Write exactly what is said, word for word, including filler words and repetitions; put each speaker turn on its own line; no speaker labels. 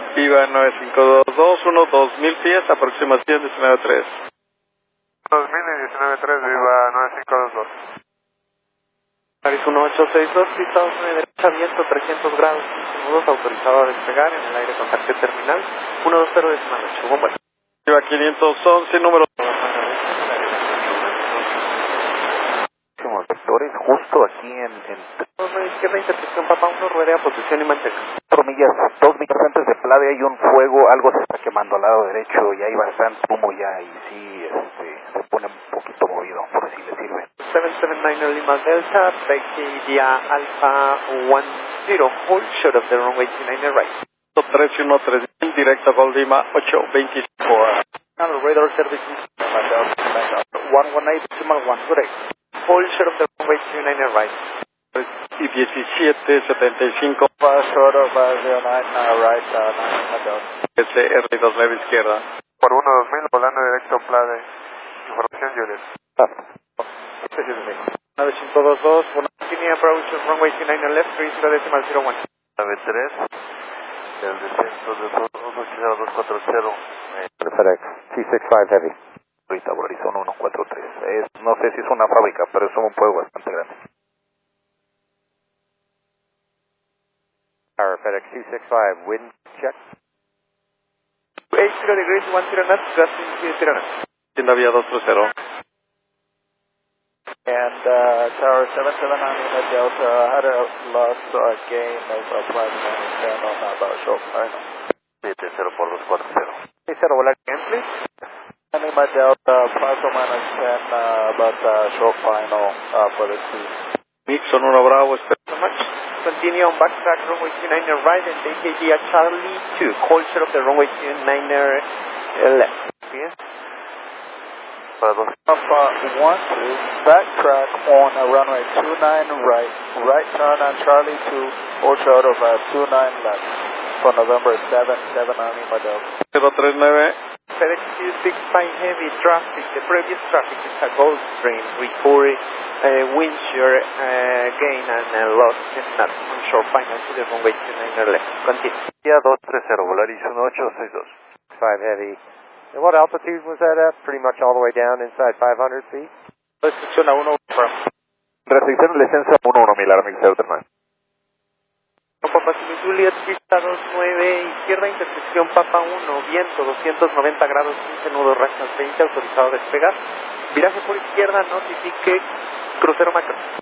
Viva nueve cinco dos dos uno, dos mil pies, aproximación diecinueve tres.
dos mil y diecinueve tres, Viva nueve cinco dos dos.
Paris uno ocho seis dos, pista dos nueve derecha, viento trescientos grados, quince nudos, autorizado a despegar, en el aire contacto terminal, uno dos cero decimal ocho, bomba. Viva quinientos once, número...
Vectores justo aquí en, en
izquierda, intersección Papa uno, rueda, posición y manteca.
cuatro millas, dos millas antes de Plade hay un fuego, algo se está quemando al lado derecho y hay bastante humo ya y sí, este, se pone un poquito movido, por si le sirve.
siete siete nueve Lima Delta, taxi via Alpha ten, hold short of the runway two nine right. tres uno tres, directo Gol Lima ocho veinticinco. Radar service, one one eight, decimal one, correct. Hold short of the runway two nine right. Y diecisiete setenta y cinco.
Pass short of zero nine right, nine
S R dos nueve izquierda.
Por uno dos mil, volando directo Plade. Información Juliet.
nueve cinco dos dos, one continue approach of runway two nine left, three zero decimal zero one.
nueve tres, el descenso de dos ocho cero dos cuatro cero.
FedEx, T sesenta y cinco Heavy. Ahorita Horizon uno cuatro tres. Es, no sé si es una fábrica, pero es un fuego bastante grande.
Tower FedEx two sixty-five, wind check.
eighty degrees, one zero knots, gusting zero knots. Tienda vía dos tres cero.
And uh, Tower seven seven on Lima Delta had a loss uh, gain of uh, plasma and on about short final.
siete cero por dos cuatro cero.
seis cero, volar again, please.
Lima Delta plus or minus ten uh, about uh, short final uh, for the two.
Nixon uno Bravo, espera so much. Continue on backtrack runway two nine right and take A G at Charlie two. Hold short of the runway two nine left. Yes.
Para dos. Alpha one two, backtrack on uh, runway two nine right, right turn on Charlie two, hold short of uh, two nine left for November seven seven on Lima Delta.
cero tres nueve. FedEx two sixty-five heavy traffic. The previous traffic is a Gulfstream. Report uh, wind shear uh, gain and uh, loss in that short final to the runway two nine left. Continue.
Yeah, dos tres cero, Volaris uno ocho seis dos.
five heavy. And what altitude was that at? Pretty much all the way down inside five hundred feet?
Restricción a uno from.
Restricción de licencia uno uno mil, Aramix Euterman.
Papa Juliet, pista dos nueve, izquierda, intersección Papa uno, viento doscientos noventa grados, quince nudos, rachas veinte, autorizado a despegar. Viraje por izquierda, notifique, crucero macro.